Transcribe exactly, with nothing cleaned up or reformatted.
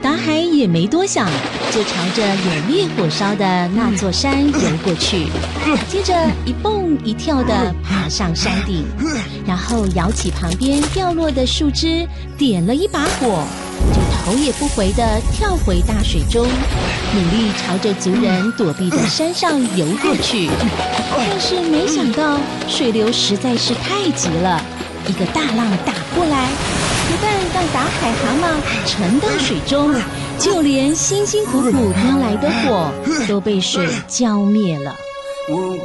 达海也没多想，就朝着有烈火烧的那座山游过去，接着一蹦一跳地爬上山顶，然后摇起旁边掉落的树枝，点了一把火，就头也不回地跳回大水中，努力朝着族人躲避的山上游过去。但是没想到水流实在是太急了，一个大浪打过来，不但让打海蛤蟆沉到水中，就连辛辛苦苦叼来的火都被水浇灭了。